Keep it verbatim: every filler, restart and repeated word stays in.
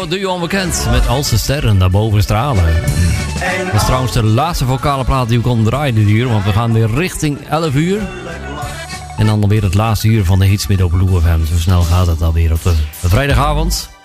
het duo onbekend met Als de sterren daarboven stralen. Dat is trouwens de laatste vocale plaat die we konden draaien dit uur, want we gaan weer richting elf uur. En dan weer het laatste uur van de hits met op Blue F M. Zo snel gaat het alweer op de vrijdagavond.